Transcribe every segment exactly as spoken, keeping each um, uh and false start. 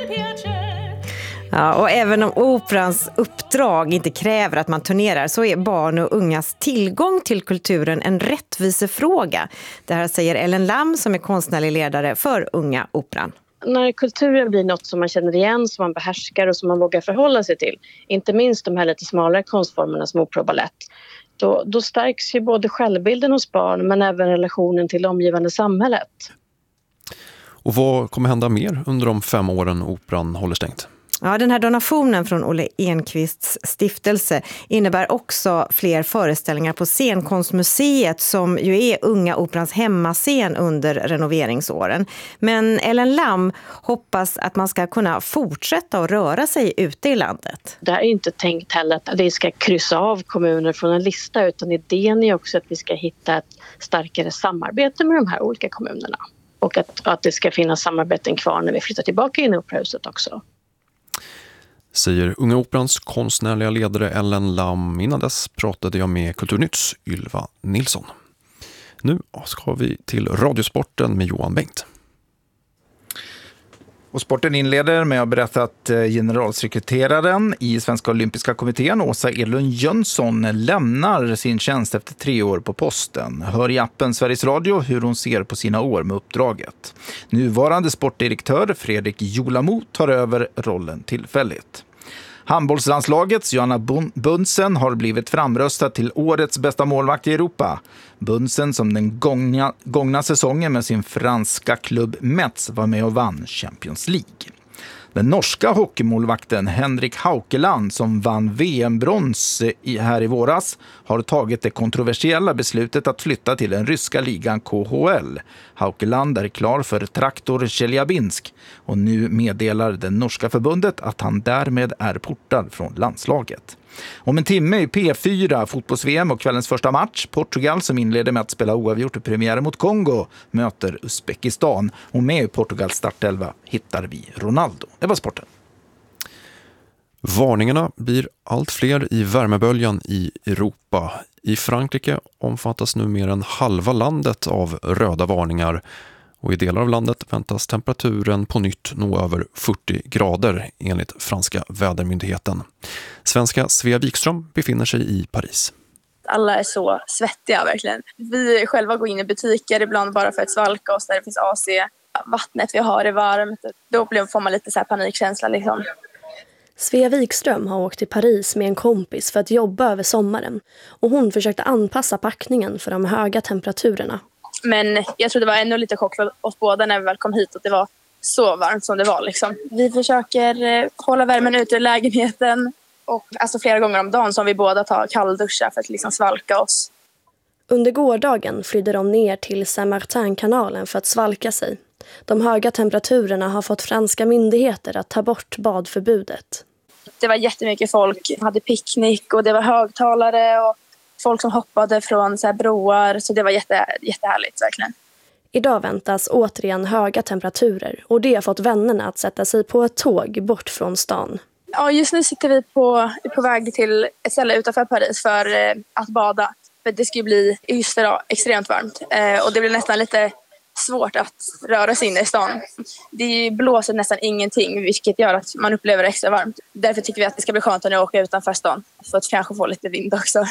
Ja, och även om operans uppdrag inte kräver att man turnerar så är barn och ungas tillgång till kulturen en rättvisefråga. Det här säger Ellen Lam som är konstnärlig ledare för Unga Operan. När kulturen blir något som man känner igen, som man behärskar och som man vågar förhålla sig till, inte minst de här lite smalare konstformerna som opera och balett, då, då stärks ju både självbilden hos barn men även relationen till det omgivande samhället. Och vad kommer hända mer under de fem åren operan håller stängt? Ja, den här donationen från Olle Enqvists stiftelse innebär också fler föreställningar på Scenkonstmuseet som ju är Unga Operans hemmascen under renoveringsåren. Men Ellen Lam hoppas att man ska kunna fortsätta att röra sig ute i landet. Det här är inte tänkt heller att vi ska kryssa av kommuner från en lista, utan idén är också att vi ska hitta ett starkare samarbete med de här olika kommunerna. Och att, att det ska finnas samarbeten kvar när vi flyttar tillbaka in i operahuset också. Säger Unga Operans konstnärliga ledare Ellen Lam. Innan dess pratade jag med Kulturnytts Ylva Nilsson. Nu ska vi till Radiosporten med Johan Bengt. Och sporten inleder med att berätta att generalsekreteraren i Svenska Olympiska kommittén, Åsa Edlund Jönsson, lämnar sin tjänst efter tre år på posten. Hör i appen Sveriges Radio hur hon ser på sina år med uppdraget. Nuvarande sportdirektör Fredrik Jolamo tar över rollen tillfälligt. Handbollslandslagets Johanna Bunsen har blivit framröstad till årets bästa målvakt i Europa. Bunsen, som den gångna, gångna säsongen med sin franska klubb Metz var med och vann Champions League. Den norska hockeymålvakten Henrik Haukeland, som vann V M-brons i, här i våras, har tagit det kontroversiella beslutet att flytta till den ryska ligan K H L. Haukeland är klar för Traktor Chelyabinsk och nu meddelar det norska förbundet att han därmed är portad från landslaget. Om en timme i P fyra fotbolls-V M och kvällens första match. Portugal, som inleder med att spela oavgjort i premiären mot Kongo, möter Uzbekistan. Och med i Portugals startelva hittar vi Ronaldo. Det var sporten. Varningarna blir allt fler i värmeböljan i Europa. I Frankrike omfattas nu mer än halva landet av röda varningar. Och i delar av landet väntas temperaturen på nytt nå över fyrtio grader enligt franska vädermyndigheten. Svenska Svea Wikström befinner sig i Paris. Alla är så svettiga verkligen. Vi själva går in i butiker ibland bara för att svalka oss där det finns A C. Vattnet vi har är varmt. Då får man lite så här panikkänsla liksom. Svea Wikström har åkt till Paris med en kompis för att jobba över sommaren. Och hon försökte anpassa packningen för de höga temperaturerna. Men jag tror det var ännu lite chock för oss båda när vi väl kom hit och det var så varmt som det var. Liksom. Vi försöker eh, hålla värmen ute i lägenheten och alltså flera gånger om dagen som vi båda tar kallduschar för att liksom svalka oss. Under gårdagen flydde de ner till Saint-Martin-kanalen för att svalka sig. De höga temperaturerna har fått franska myndigheter att ta bort badförbudet. Det var jättemycket folk, hade picknick och det var högtalare och folk som hoppade från så här broar, så det var jätte, jättehärligt verkligen. Idag väntas återigen höga temperaturer och det har fått vännerna att sätta sig på ett tåg bort från stan. Ja, just nu sitter vi på, på väg till ett ställe utanför Paris för eh, att bada. För det ska ju bli just idag extremt varmt eh, och det blir nästan lite svårt att röra sig in i stan. Det blåser nästan ingenting, vilket gör att man upplever det extra varmt. Därför tycker vi att det ska bli skönt att åka utanför stan för att kanske få lite vind också.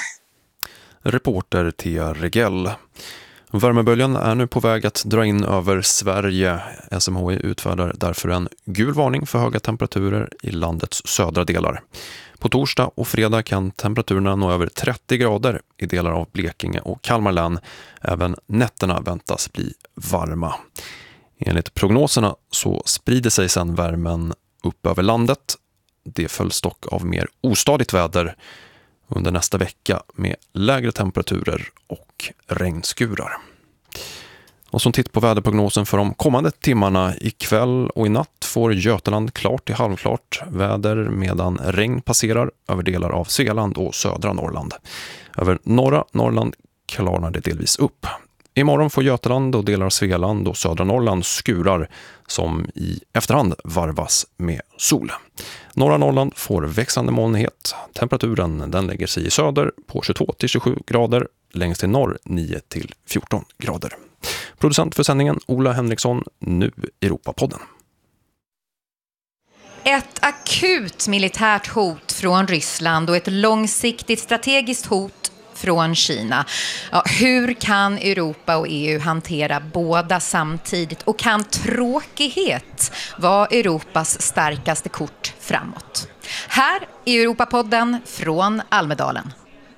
Reporter Thea Regell. Värmeböljan är nu på väg att dra in över Sverige. S M H I utfärdar därför en gul varning för höga temperaturer i landets södra delar. På torsdag och fredag kan temperaturerna nå över trettio grader i delar av Blekinge och Kalmar län. Även nätterna väntas bli varma. Enligt prognoserna så sprider sig sedan värmen upp över landet. Det följs dock av mer ostadigt väder under nästa vecka med lägre temperaturer och regnskurar. Och som titt på väderprognosen för de kommande timmarna ikväll och i natt får Götaland klart till halvklart väder medan regn passerar över delar av Svealand och södra Norrland. Över norra Norrland klarnar det delvis upp. Imorgon får Götaland och delar av Svealand och södra Norrland skurar som i efterhand varvas med sol. Norra Norrland får växande molnighet. Temperaturen den lägger sig i söder på tjugotvå till tjugosju grader, längst till norr nio till fjorton grader. Producent för sändningen Ola Henriksson, nu Europapodden. Ett akut militärt hot från Ryssland och ett långsiktigt strategiskt hot från Kina. Ja, hur kan Europa och E U hantera båda samtidigt? Och kan tråkighet vara Europas starkaste kort framåt? Här är Europapodden från Almedalen.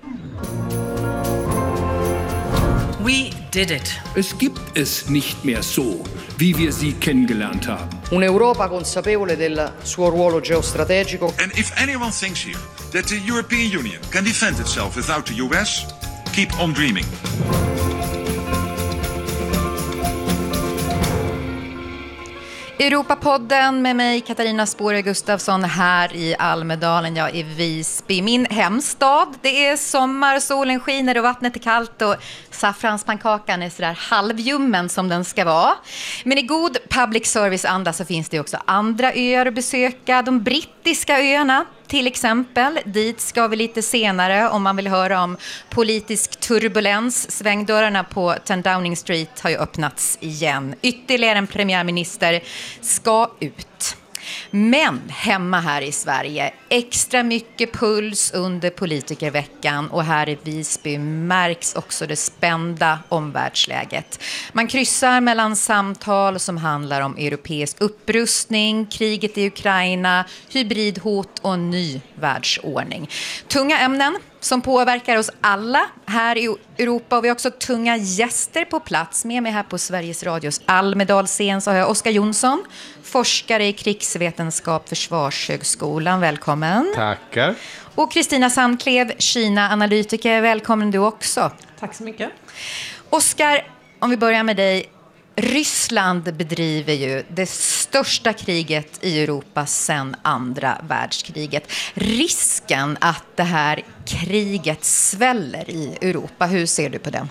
We did it. Es gibt es nicht mehr so, wie wir sie kennengelernt haben. Un'Europa consapevole del suo ruolo geostrategico. And if anyone thinks here that the European Union can defend itself without the U S, keep on dreaming. Europapodden med mig Katarina Spåre Gustafsson här i Almedalen, jag är Visby, min hemstad. Det är sommar, solen skiner och vattnet är kallt och saffranspankakan är sådär halvljummen som den ska vara. Men i god public service-anda så finns det också andra öar att besöka, de brittiska öarna. Till exempel, dit ska vi lite senare om man vill höra om politisk turbulens. Svängdörrarna på ten Downing Street har ju öppnats igen. Ytterligare en premiärminister ska ut. Men hemma här i Sverige, extra mycket puls under politikerveckan och här i Visby märks också det spända omvärldsläget. Man kryssar mellan samtal som handlar om europeisk upprustning, kriget i Ukraina, hybridhot och ny världsordning. Tunga ämnen som påverkar oss alla här i Europa och vi har också tunga gäster på plats. Med mig här på Sveriges Radios Almedalscen så har jag Oskar Jonsson, forskare i krigsvetenskap, Försvarshögskolan. Välkommen. Tackar. Och Kristina Sandklev, Kina-analytiker. Välkommen du också. Tack så mycket. Oskar, om vi börjar med dig. Ryssland bedriver ju det största kriget i Europa sedan andra världskriget. Risken att det här kriget sväller i Europa, hur ser du på den?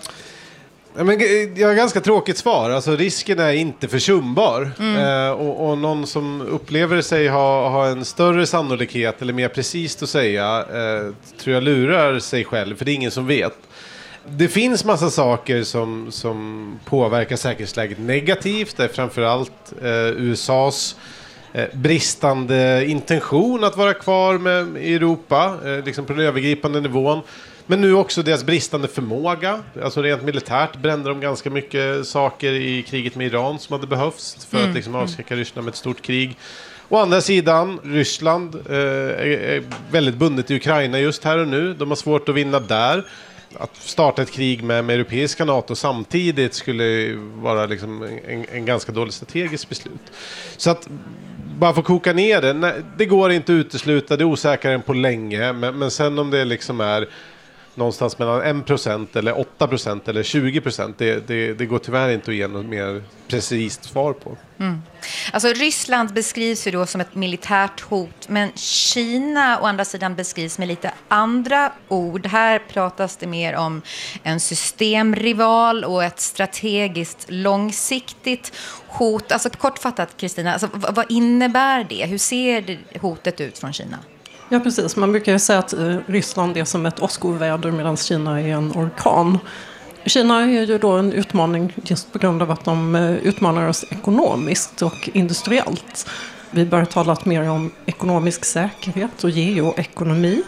Men jag har ett ganska tråkigt svar. Alltså, risken är inte försumbar. Mm. Eh, och, och någon som upplever sig ha, ha en större sannolikhet eller mer precis att säga eh, tror jag lurar sig själv, för det är ingen som vet. Det finns massa saker som, som påverkar säkerhetsläget negativt. Det är framförallt eh, U S A:s eh, bristande intention att vara kvar med i Europa, eh, liksom på den övergripande nivån. Men nu också deras bristande förmåga. Alltså rent militärt brände de ganska mycket saker i kriget med Iran som hade behövts för mm. att liksom avskräcka Ryssland med ett stort krig. Å andra sidan, Ryssland eh, är, är väldigt bundet i Ukraina just här och nu. De har svårt att vinna där. Att starta ett krig med, med europeiska NATO samtidigt skulle vara liksom en, en ganska dålig strategisk beslut. Så att bara för att koka ner det, nej, det går inte att utesluta, det är osäkrare än på länge. Men, men sen om det liksom är någonstans mellan en procent eller åtta procent eller tjugo procent, det, det, det går tyvärr inte att ge något mer precis svar på. Mm. Alltså Ryssland beskrivs ju då som ett militärt hot, men Kina å andra sidan beskrivs med lite andra ord. Här pratas det mer om en systemrival och ett strategiskt långsiktigt hot. Alltså kortfattat, Kristina, alltså, vad, vad innebär det? Hur ser det hotet ut från Kina? Ja, precis. Man brukar ju säga att eh, Ryssland är som ett åskoväder medan Kina är en orkan. Kina är ju då en utmaning just på grund av att de eh, utmanar oss ekonomiskt och industriellt. Vi börjar tala mer om ekonomisk säkerhet och geoekonomi.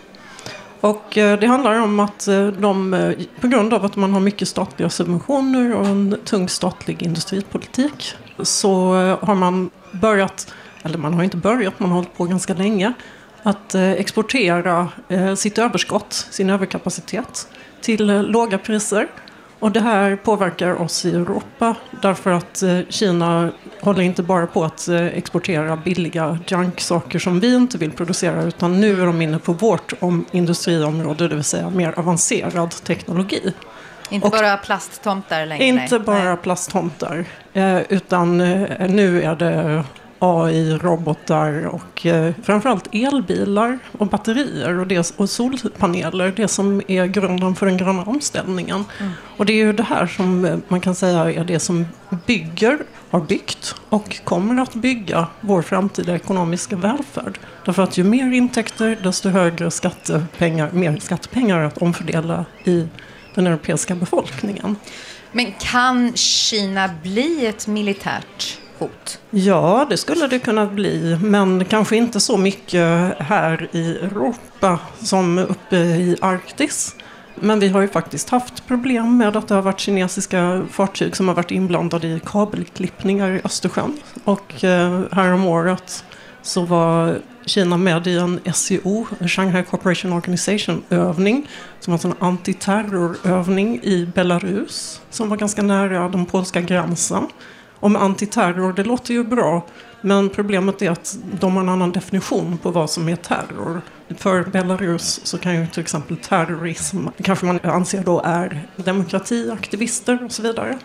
Och eh, det handlar om att eh, de, eh, på grund av att man har mycket statliga subventioner och en tung statlig industripolitik, så eh, har man börjat, eller man har inte börjat, man har hållit på ganska länge, att exportera sitt överskott, sin överkapacitet till låga priser. Och det här påverkar oss i Europa därför att Kina håller inte bara på att exportera billiga junksaker som vi inte vill producera, utan nu är de inne på vårt industriområde, det vill säga mer avancerad teknologi. Inte och bara plasttomtar längre? Inte nej. bara nej. plasttomtar, utan nu är det A I-robotar och eh, framförallt elbilar och batterier och, det, och solpaneler, det som är grunden för den gröna omställningen. Mm. Och det är ju det här som man kan säga är det som bygger, har byggt och kommer att bygga vår framtida ekonomiska välfärd. Därför att ju mer intäkter, desto högre skattepengar, mer skattepengar att omfördela i den europeiska befolkningen. Men kan Kina bli ett militärt hot? Ja, det skulle det kunna bli, men kanske inte så mycket här i Europa som uppe i Arktis. Men vi har ju faktiskt haft problem med att det har varit kinesiska fartyg som har varit inblandade i kabelklippningar i Östersjön. Och eh, här om året så var Kina med i en S C O, Shanghai Cooperation Organization-övning, som var en antiterrorövning i Belarus, som var ganska nära den polska gränsen. Och med antiterror, det låter ju bra, men problemet är att de har en annan definition på vad som är terror. För Belarus så kan ju till exempel terrorism, kanske man anser då är demokratiaktivister och så vidare.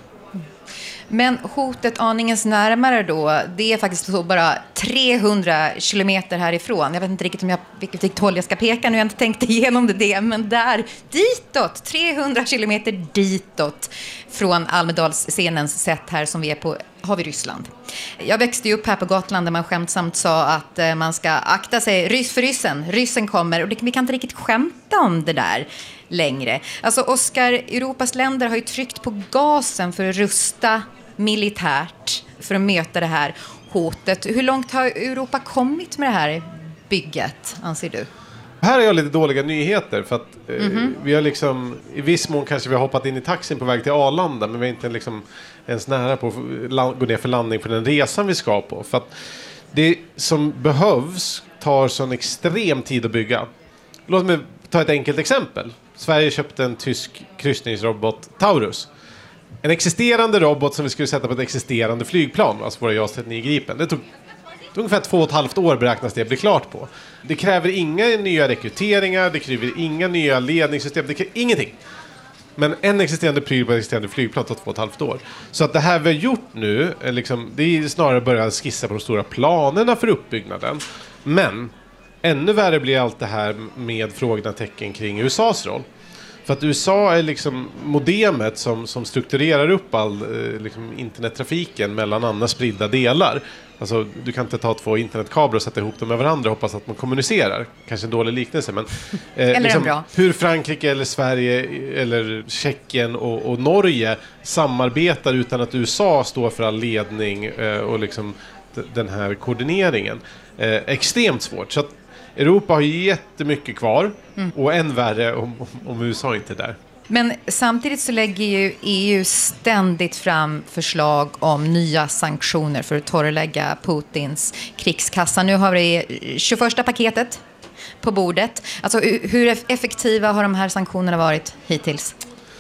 Men hotet aningens närmare då, det är faktiskt så bara trehundra kilometer härifrån. Jag vet inte riktigt om jag, vilket håll jag ska peka nu, jag har inte tänkt igenom det, det men där, ditåt, trehundra kilometer ditåt från Almedalsscenens sätt här som vi är på, har vi Ryssland. Jag växte ju upp här på Gotland där man skämtsamt sa att man ska akta sig ryss för ryssen, ryssen kommer, och det, vi kan inte riktigt skämta om det där längre. Alltså Oskar, Europas länder har ju tryckt på gasen för att rusta militärt för att möta det här hotet. Hur långt har Europa kommit med det här bygget, anser du? Här är jag lite dåliga nyheter för att eh, Mm-hmm. vi har liksom, i viss mån kanske vi har hoppat in i taxin på väg till Arlanda, men vi är inte liksom ens nära på att gå ner för landning för den resan vi ska på. För att det som behövs tar sån extrem tid att bygga. Låt mig ta ett enkelt exempel. Sverige köpte en tysk kryssningsrobot Taurus. En existerande robot som vi skulle sätta på ett existerande flygplan, alltså våra JAS trettionio Gripen. Det tog, det tog ungefär två och ett halvt år beräknas det bli klart på. Det kräver inga nya rekryteringar, det kräver inga nya ledningssystem, det kräver ingenting. Men en existerande pryl på ett existerande flygplan tar två och ett halvt år. Så att det här vi har gjort nu, är liksom, det är snarare börja skissa på de stora planerna för uppbyggnaden. Men ännu värre blir allt det här med frågorna tecken kring U S A:s roll. För att U S A är liksom modemet som, som strukturerar upp all eh, liksom internettrafiken mellan andra spridda delar. Alltså, du kan inte ta två internetkablar och sätta ihop dem med varandra och hoppas att man kommunicerar. Kanske en dålig liknelse, men eh, liksom, bra. Hur Frankrike eller Sverige eller Tjeckien och, och Norge samarbetar utan att U S A står för all ledning eh, och liksom d- den här koordineringen. Eh, extremt svårt. Så att Europa har jättemycket kvar mm. och än värre om, om, om U S A inte är där. Men samtidigt så lägger ju E U ständigt fram förslag om nya sanktioner för att torrlägga Putins krigskassa. Nu har vi tjugoförsta paketet på bordet. Alltså hur effektiva har de här sanktionerna varit hittills?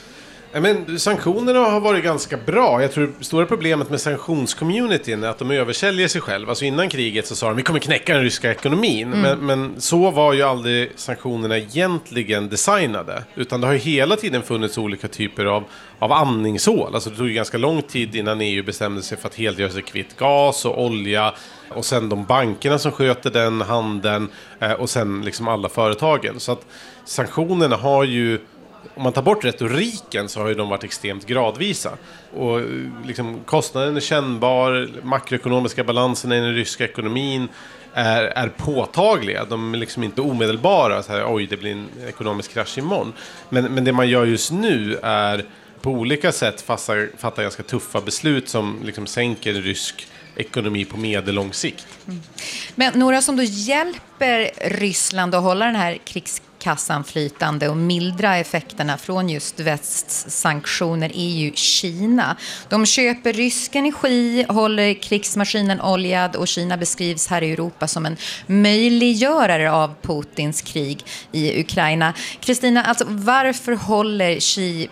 Men sanktionerna har varit ganska bra. Jag tror det stora problemet med sanktionscommunityn är att de översäljer sig själv. Alltså innan kriget så sa de vi kommer knäcka den ryska ekonomin. Mm. Men, men så var ju aldrig sanktionerna egentligen designade. Utan det har ju hela tiden funnits olika typer av, av andningshål. Alltså det tog ju ganska lång tid innan E U bestämde sig för att helt göra sig kvitt gas och olja. Och sen de bankerna som sköter den handeln. Och sen liksom alla företagen. Så att sanktionerna har ju, om man tar bort retoriken så har ju de varit extremt gradvisa. Och liksom, kostnaden är kännbar, makroekonomiska balansen i den ryska ekonomin är, är påtagliga. De är liksom inte omedelbara, så här, oj det blir en ekonomisk krasch imorgon. Men, men det man gör just nu är på olika sätt fatta, fatta ganska tuffa beslut som liksom sänker rysk ekonomi på medellång sikt. Mm. Men några som då hjälper Ryssland att hålla den här krigskassan flytande och mildra effekterna från just västs sanktioner är ju Kina. De köper rysk energi, håller krigsmaskinen oljad och Kina beskrivs här i Europa som en möjliggörare av Putins krig i Ukraina. Kristina, alltså varför håller Xi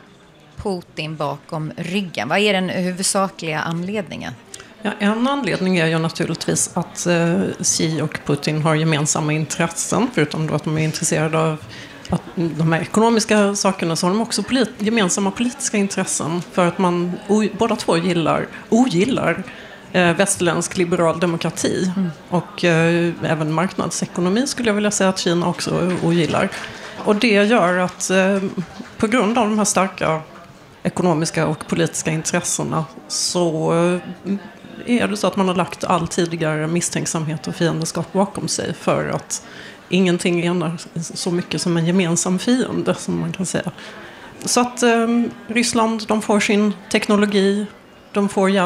Putin bakom ryggen? Vad är den huvudsakliga anledningen? Ja, en anledning är ju naturligtvis att eh, Xi och Putin har gemensamma intressen. Förutom då att de är intresserade av att de här ekonomiska sakerna, så har de också polit- gemensamma politiska intressen. För att man o- båda två gillar, ogillar eh, västerländsk liberal demokrati. Mm. Och eh, även marknadsekonomi skulle jag vilja säga att Kina också ogillar. Och det gör att eh, på grund av de här starka ekonomiska och politiska intressena så eh, är det så att man har lagt all tidigare misstänksamhet och fiendeskap bakom sig, för att ingenting enar så mycket som en gemensam fiende, som man kan säga. Så att eh, Ryssland, de får sin teknologi, de får hjälp